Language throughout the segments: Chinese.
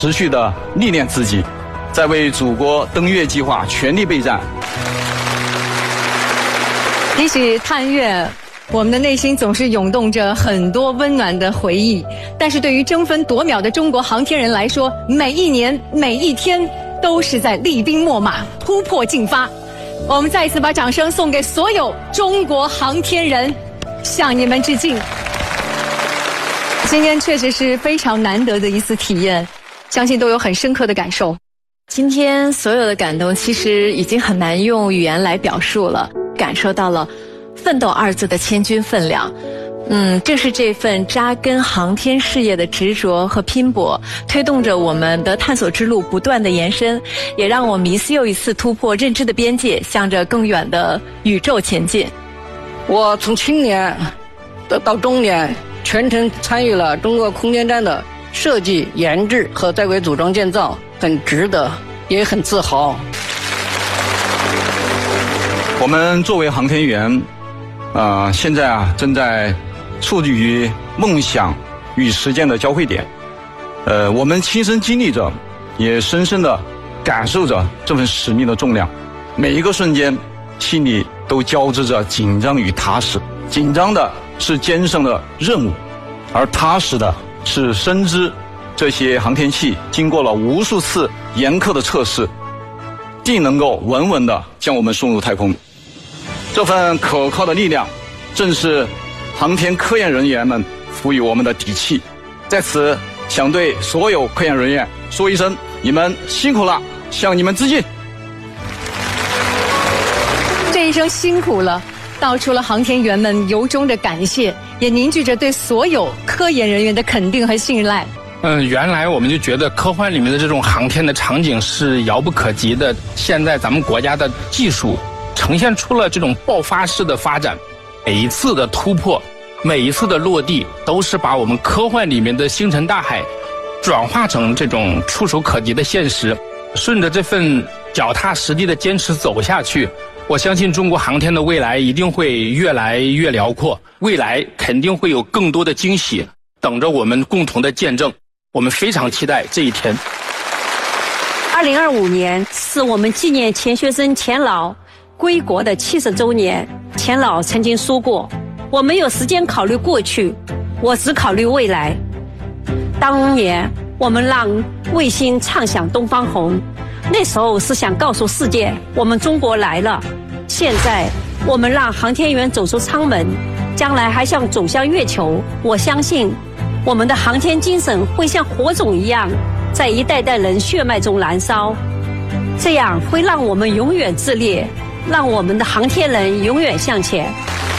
持续的历练自己，在为祖国登月计划全力备战。 提起探月，我们的内心总是涌动着很多温暖的回忆，但是对于争分夺秒的中国航天人来说，每一年每一天都是在厉兵秣马，突破进发。我们再一次把掌声送给所有中国航天人，向你们致敬。今天确实是非常难得的一次体验，相信都有很深刻的感受。 今天所有的感动其实已经很难用语言来表述了，感受到了奋斗二字的千钧分量。正是这份扎根航天事业的执着和拼搏，推动着我们的探索之路不断的延伸，也让我们一次又一次突破认知的边界，向着更远的宇宙前进。 我从青年到中年，全程参与了中国空间站的设计、研制和在轨组装建造，很值得，也很自豪。 我们作为航天员，现在正在处于梦想与实践的交汇点。我们亲身经历着，也深深地感受着这份使命的重量。每一个瞬间，心里都交织着紧张与踏实。紧张的是艰深的任务，而踏实的是深知这些航天器经过了无数次严苛的测试，定能够稳稳地将我们送入太空。这份可靠的力量，正是航天科研人员们赋予我们的底气。在此，想对所有科研人员说一声：你们辛苦了，向你们致敬。 这一声辛苦了，道出了航天员们由衷的感谢，也凝聚着对所有科研人员的肯定和信赖。 原来我们就觉得科幻里面的这种航天的场景是遥不可及的，现在咱们国家的技术呈现出了这种爆发式的发展，每一次的突破，每一次的落地，都是把我们科幻里面的星辰大海转化成这种触手可及的现实。顺着这份脚踏实地的坚持走下去，我相信中国航天的未来一定会越来越辽阔，未来肯定会有更多的惊喜等着我们共同的见证。我们非常期待这一天。 2025年是我们纪念钱学森钱老归国的70周年。钱老曾经说过，我没有时间考虑过去，我只考虑未来。当年我们让卫星唱响东方红，那时候是想告诉世界我们中国来了。现在我们让航天员走出舱门，将来还想走向月球。我相信我们的航天精神会像火种一样在一代代人血脉中燃烧，这样会让我们永远炽烈，让我们的航天人永远向前。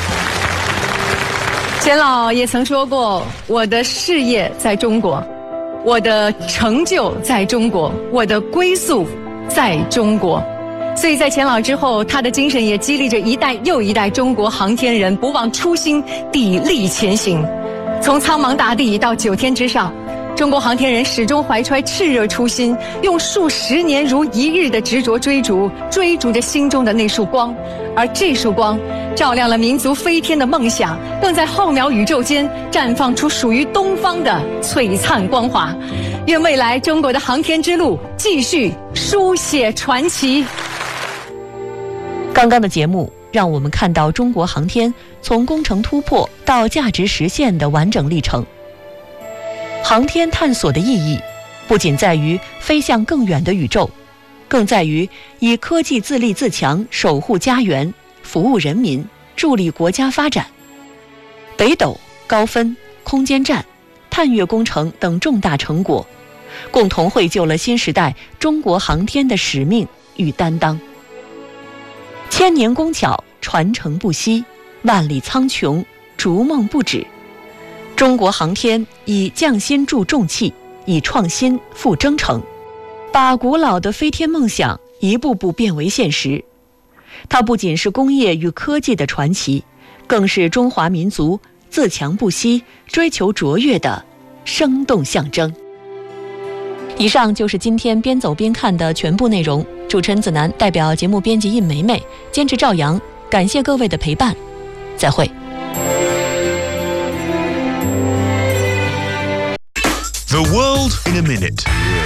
钱老也曾说过，我的事业在中国，我的成就在中国，我的归宿在中国。所以在钱老之后，他的精神也激励着一代又一代中国航天人不忘初心，砥砺前行。从苍茫大地到9天之上，中国航天人始终怀揣炽热初心，用数十年如一日的执着追逐着心中的那束光，而这束光照亮了民族飞天的梦想，更在浩渺宇宙间绽放出属于东方的璀璨光华。愿未来中国的航天之路继续书写传奇。 刚刚的节目让我们看到中国航天从工程突破到价值实现的完整历程。航天探索的意义不仅在于飞向更远的宇宙，更在于以科技自立自强，守护家园，服务人民，助力国家发展。北斗、高分、空间站、探月工程等重大成果，共同绘就了新时代中国航天的使命与担当。千年工巧传承不息，万里苍穹逐梦不止。中国航天以匠心铸重器，以创新赴征程，把古老的飞天梦想一步步变为现实。它不仅是工业与科技的传奇，更是中华民族自强不息、追求卓越的生动象征。以上就是今天边走边看的全部内容。主持人子楠代表节目编辑印梅梅，监制赵阳，感谢各位的陪伴，再会。 The world world in a minute。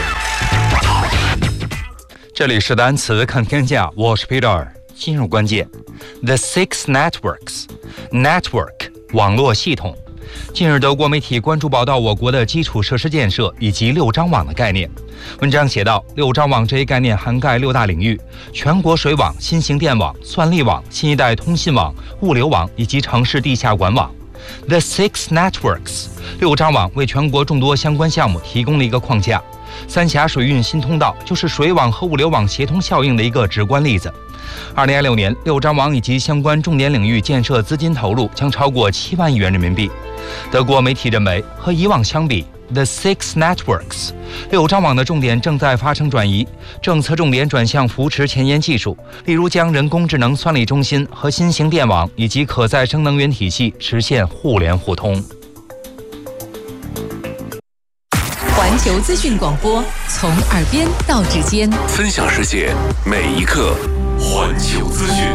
这里是单词看天下，我是 Peter。进入关键 ，The Six Networks，Network 网络系统。近日，德国媒体关注报道我国的基础设施建设以及6张网的概念。文章写道，6张网这一概念涵盖6大领域：全国水网、新型电网、算力网、新一代通信网、物流网以及城市地下管网。The Six Networks 6张网为全国众多相关项目提供了一个框架。三峡水运新通道就是水网和物流网协同效应的一个直观例子。2026年，6张网以及相关重点领域建设资金投入将超过7万亿元人民币。德国媒体认为，和以往相比 ，The Six Networks 6张网的重点正在发生转移，政策重点转向扶持前沿技术，例如将人工智能算力中心和新型电网以及可再生能源体系实现互联互通。 环球资讯广播，从耳边到指尖， 分享世界每一刻。环球资讯。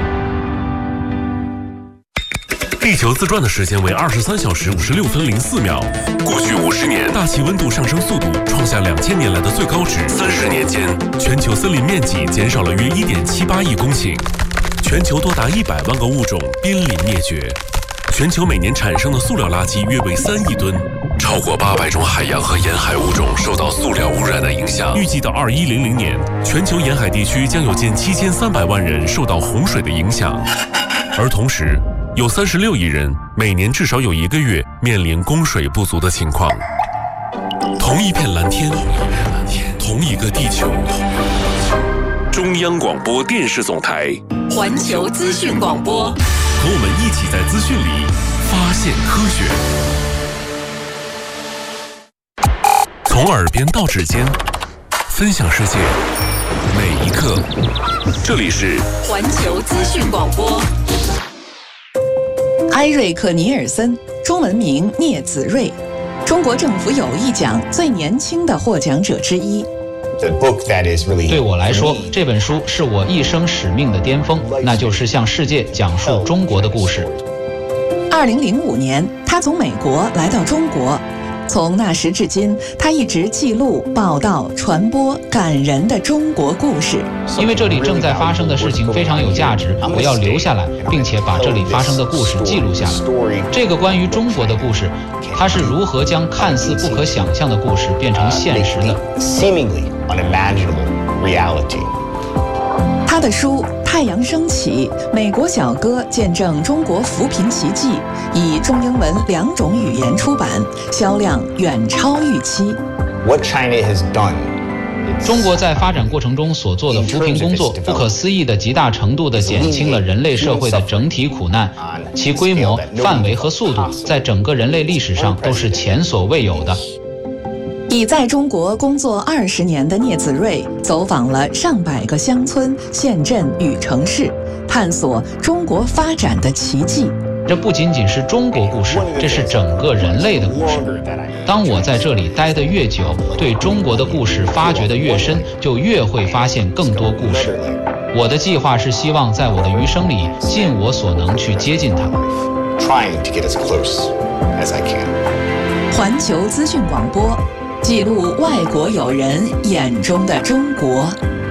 地球自转的时间为23小时56分04秒。过去50年，大气温度上升速度创下2000年来的最高值。30年间，全球森林面积减少了约1.78亿公顷，全球多达100万个物种濒临灭绝。全球每年产生的塑料垃圾约为3亿吨，超过800种海洋和沿海物种受到塑料污染的影响。预计到2100年，全球沿海地区将有近7300万人受到洪水的影响，而同时，有36亿人每年至少有1个月面临供水不足的情况。同一片蓝天，同一个地球。中央广播电视总台， 环球资讯广播， 和我们一起在资讯里发现科学。从耳边到指尖，分享世界每一刻。这里是环球资讯广播。 埃瑞克·尼尔森，中文名聂子睿，中国政府友谊奖最年轻的获奖者之一。 对我来说，这本书是我一生使命的巅峰，那就是向世界讲述中国的故事。 2005年，他从美国来到中国，从那时至今，他一直记录、报道、传播感人的中国故事。 因为这里正在发生的事情非常有价值，我要留下来，并且把这里发生的故事记录下来。这个关于中国的故事，它是如何将看似不可想象的故事变成现实的。 他的书《太阳升起》《美国小哥见证中国扶贫奇迹》以中英文2种语言出版，销量远超预期。 中国在发展过程中所做的扶贫工作，不可思议的极大程度地减轻了人类社会的整体苦难，其规模、范围和速度，在整个人类历史上都是前所未有的。 已在中国工作20年的聂子睿走访了上百个乡村、县镇与城市，探索中国发展的奇迹。 这不仅仅是中国故事，这是整个人类的故事。当我在这里待得越久，对中国的故事发掘得越深，就越会发现更多故事。我的计划是希望在我的余生里尽我所能去接近它。 环球资讯广播，记录外国友人眼中的中国。